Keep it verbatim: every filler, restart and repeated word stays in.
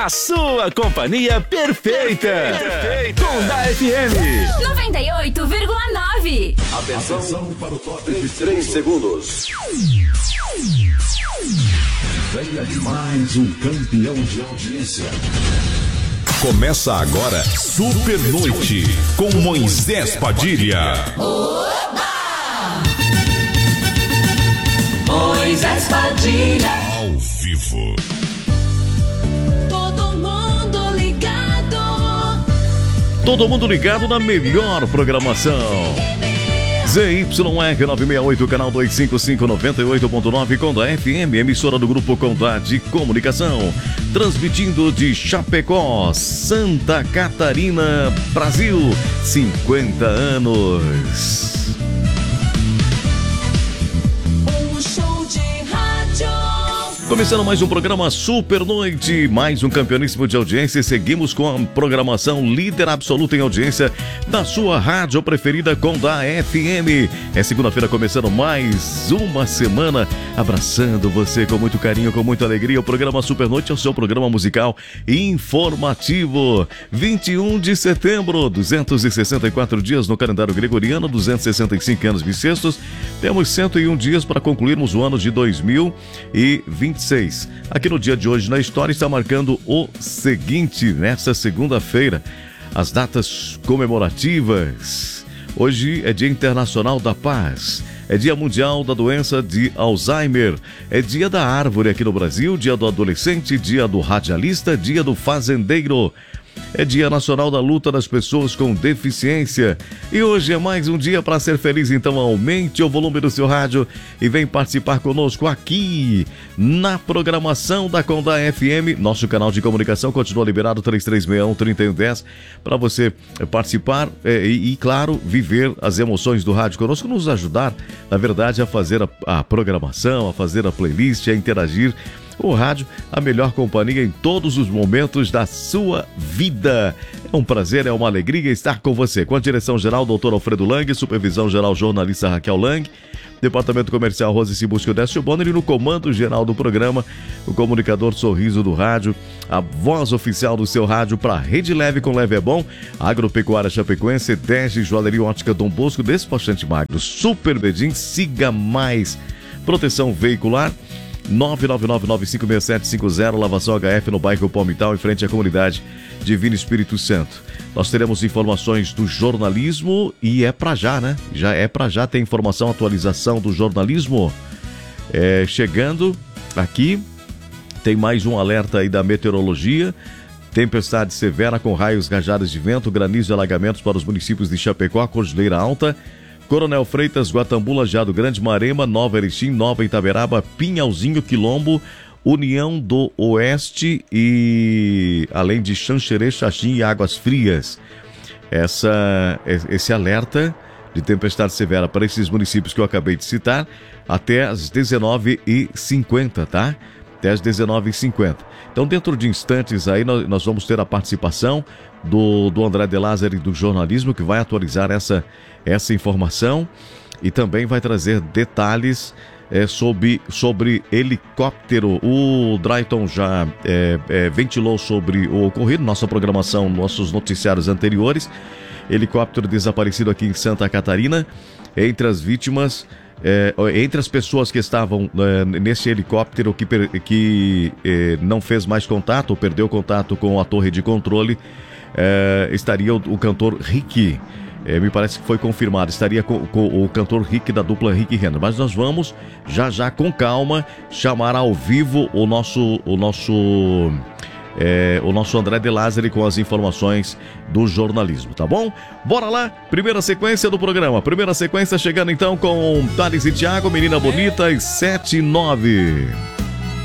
A sua companhia perfeita. Perfeita. Condá F M noventa e oito vírgula nove. Atenção, Atenção para o top de três segundos. Venha de mais um campeão de audiência. Começa agora Super Noite com Moisés Padilha. Oba! Moisés Padilha. Ao vivo. Todo mundo ligado. Todo mundo ligado na melhor programação. Z Y R nove seis oito, canal duzentos e cinquenta e cinco, noventa e oito ponto nove, Condá F M, emissora do Grupo Condá de Comunicação. Transmitindo de Chapecó, Santa Catarina, Brasil. cinquenta anos. Começando mais um programa Super Noite, mais um campeoníssimo de audiência. Seguimos com a programação líder absoluta em audiência da sua rádio preferida, Condá F M. É segunda-feira, começando mais uma semana, abraçando você com muito carinho, com muita alegria. O programa Super Noite é o seu programa musical informativo. vinte e um de setembro, duzentos e sessenta e quatro dias no calendário gregoriano, duzentos e sessenta e cinco anos bissextos. Temos cento e um dias para concluirmos o ano de dois mil e vinte e seis. Aqui no dia de hoje na história está marcando o seguinte, nesta segunda-feira, as datas comemorativas. Hoje é Dia Internacional da Paz, é Dia Mundial da Doença de Alzheimer, é Dia da Árvore aqui no Brasil, Dia do Adolescente, Dia do Radialista, Dia do Fazendeiro. É Dia Nacional da Luta das Pessoas com Deficiência. E hoje é mais um dia para ser feliz, então aumente o volume do seu rádio e vem participar conosco aqui na programação da Condá F M. Nosso canal de comunicação continua liberado, três três seis um, três um um zero, para você participar é, e, e, claro, viver as emoções do rádio conosco, nos ajudar, na verdade, a fazer a, a programação, a fazer a playlist, a interagir. O rádio, a melhor companhia em todos os momentos da sua vida. É um prazer, é uma alegria estar com você. Com a direção-geral, doutor Alfredo Lang, supervisão-geral, jornalista Raquel Lang, departamento comercial, Rose Cibusco Décio Bonner, e no comando-geral do programa, o comunicador Sorriso do Rádio, a voz oficial do seu rádio para Rede Leve com Leve é Bom, Agropecuária Chapecoense, Dege, Joalheria Ótica Dom Bosco, Despachante Magno, Super Bedim, Siga Mais, Proteção Veicular, nove nove nove nove cinco seis sete cinco zero, Lavação H F no bairro Palmital, em frente à comunidade Divino Espírito Santo. Nós teremos informações do jornalismo e é pra já, né? Já é pra já, tem informação, atualização do jornalismo. É, chegando aqui, tem mais um alerta aí da meteorologia. Tempestade severa com raios, rajadas de vento, granizo e alagamentos para os municípios de Chapecó, Cordilheira Alta, Coronel Freitas, Guatambu, Lajeado Grande, Marema, Nova Erechim, Nova Itaberaba, Pinhalzinho, Quilombo, União do Oeste e além de Xanxerê, Xaxim e Águas Frias. Essa, esse alerta de tempestade severa para esses municípios que eu acabei de citar até às dezenove e cinquenta, tá? Até às dezenove e cinquenta. Então, dentro de instantes aí, nós, nós vamos ter a participação do, do André de Lázari do jornalismo, que vai atualizar essa, essa informação e também vai trazer detalhes é, sobre, sobre helicóptero. O Drayton já é, é, ventilou sobre o ocorrido, nossa programação, nossos noticiários anteriores. Helicóptero desaparecido aqui em Santa Catarina. Entre as vítimas, é, entre as pessoas que estavam é, nesse helicóptero que, que é, não fez mais contato, ou perdeu contato com a torre de controle, é, estaria o, o cantor Rick. É, me parece que foi confirmado, estaria com, com o cantor Rick da dupla Rick Renner. Mas nós vamos, já já com calma, chamar ao vivo o nosso... O nosso É, o nosso André de Lázari com as informações do jornalismo, tá bom? Bora lá, primeira sequência do programa. Primeira sequência chegando então com Thales e Thiago, Menina Bonita, e sete e nove.